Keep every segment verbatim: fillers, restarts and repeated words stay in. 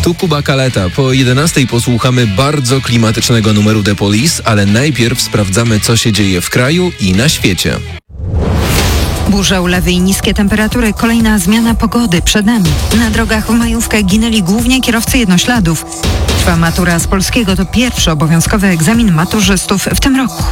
Tu Kuba Kaleta. Po jedenastej posłuchamy bardzo klimatycznego numeru The Police, ale najpierw sprawdzamy, co się dzieje w kraju i na świecie. Burza, ulewy i niskie temperatury. Kolejna zmiana pogody przed nami. Na drogach w majówkę ginęli głównie kierowcy jednośladów. Trwa matura z polskiego. To pierwszy obowiązkowy egzamin maturzystów w tym roku.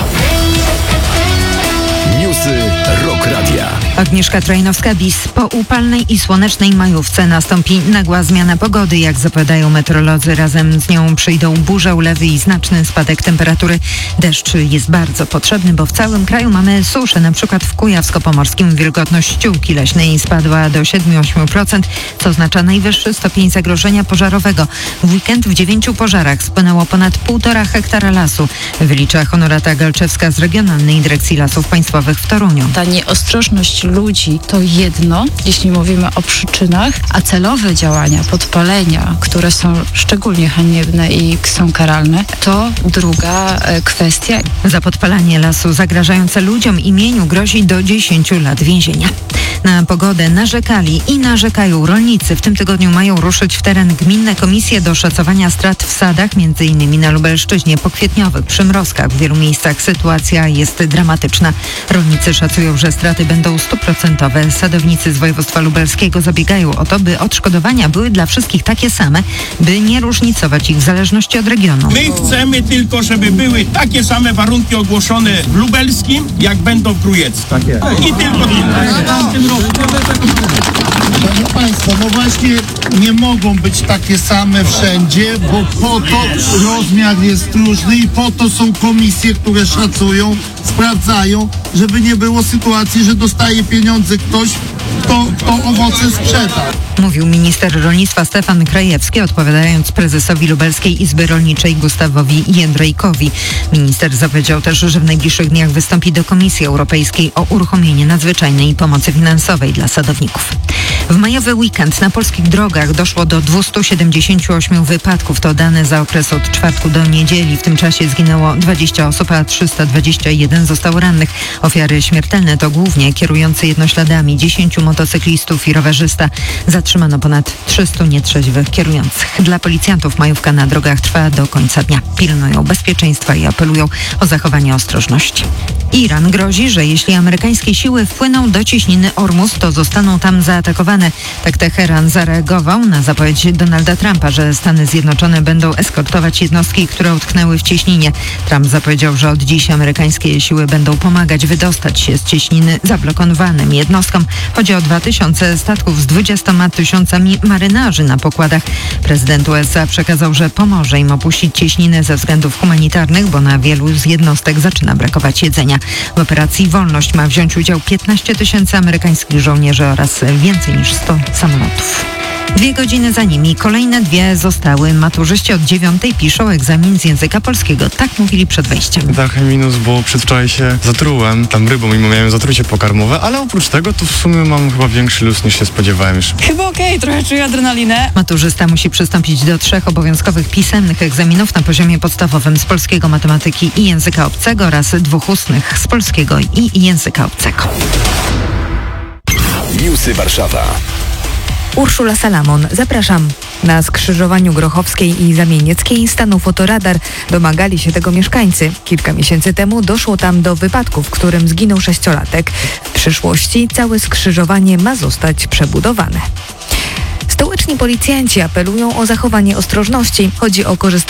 Newsy Rock Radia. Agnieszka Trojnowska-Bis. Po upalnej i słonecznej majówce nastąpi nagła zmiana pogody. Jak zapowiadają meteorolodzy, razem z nią przyjdą burze, ulewy i znaczny spadek temperatury. Deszcz jest bardzo potrzebny, bo w całym kraju mamy suszę. Na przykład w Kujawsko-Pomorskim wilgotność ściółki leśnej spadła do siedem do ośmiu procent, co oznacza najwyższy stopień zagrożenia pożarowego. W weekend w dziewięciu pożarach spłynęło ponad półtora hektara lasu, wylicza Honorata Galczewska z Regionalnej Dyrekcji Lasów Państwowych w Toruniu. Ta nieostrożność ludzi to jedno, jeśli mówimy o przyczynach, a celowe działania, podpalenia, które są szczególnie haniebne i są karalne, to druga e, kwestia. Za podpalanie lasu zagrażające ludziom i mieniu grozi do dziesięciu lat więzienia. Na pogodę narzekali i narzekają rolnicy. W tym tygodniu mają ruszyć w teren gminne komisje do szacowania strat w sadach, między innymi na Lubelszczyźnie, po kwietniowych przymrozkach. W wielu miejscach sytuacja jest dramatyczna. Rolnicy szacują, że straty będą stuprocentowe. Sadownicy z województwa lubelskiego zabiegają o to, by odszkodowania były dla wszystkich takie same, by nie różnicować ich w zależności od regionu. My chcemy tylko, żeby były takie same warunki ogłoszone w lubelskim, jak będą w Grójeckim. Tak jest. I tylko tyle. Proszę Państwa, no właśnie nie mogą być takie same wszędzie, bo po to rozmiar jest różny i po to są komisje, które szacują, sprawdzają, żeby nie było sytuacji, że dostaje pieniądze ktoś, kto, kto owoce sprzeda. Mówił minister rolnictwa Stefan Krajewski, odpowiadając prezesowi Lubelskiej Izby Rolniczej Gustawowi Jędrejkowi. Minister zapowiedział też, że w najbliższych dniach wystąpi do Komisji Europejskiej o uruchomienie nadzwyczajnej pomocy finansowej dla sadowników. W majowy weekend na polskich drogach doszło do dwieście siedemdziesiąt osiem wypadków. To dane za okres od czwartku do niedzieli. W tym czasie zginęło dwadzieścia osób, a trzysta dwadzieścia jeden zostało rannych. Ofiary śmiertelne to głównie kierujący jednośladami, dziesięciu motocyklistów i rowerzysta. Zatrzymano ponad trzystu nietrzeźwych kierujących. Dla policjantów majówka na drogach trwa do końca dnia. Pilnują bezpieczeństwa i apelują o zachowanie ostrożności. Iran grozi, że jeśli amerykańskie siły wpłyną do cieśniny Ormus, to zostaną tam zaatakowane. Tak Teheran zareagował na zapowiedź Donalda Trumpa, że Stany Zjednoczone będą eskortować jednostki, które utknęły w cieśninie. Trump zapowiedział, że od dziś amerykańskie siły będą pomagać wydostać się z cieśniny zablokowanym jednostkom. Chodzi o dwa tysiące statków z dwudziestoma tysiącami marynarzy na pokładach. Prezydent U S A przekazał, że pomoże im opuścić cieśninę ze względów humanitarnych, bo na wielu z jednostek zaczyna brakować jedzenia. W operacji Wolność ma wziąć udział piętnaście tysięcy amerykańskich żołnierzy oraz więcej niż sto samolotów. Dwie godziny za nimi kolejne dwie zostały. Maturzyści od dziewiątej piszą egzamin z języka polskiego. Tak mówili przed wejściem. Trochę minus, bo przedwczoraj się zatrułem tam rybą, mimo miałem zatrucie pokarmowe, ale oprócz tego to w sumie mam chyba większy luz niż się spodziewałem już. Chyba okej, okay, trochę czuję adrenalinę. Maturzysta musi przystąpić do trzech obowiązkowych pisemnych egzaminów na poziomie podstawowym z polskiego, matematyki i języka obcego oraz dwóch ustnych z polskiego i języka obcego. Newsy Warszawa. Urszula Salamon, zapraszam. Na skrzyżowaniu Grochowskiej i Zamienieckiej stanął fotoradar. Domagali się tego mieszkańcy. Kilka miesięcy temu doszło tam do wypadku, w którym zginął sześciolatek. W przyszłości całe skrzyżowanie ma zostać przebudowane. Stołeczni policjanci apelują o zachowanie ostrożności. Chodzi o korzystanie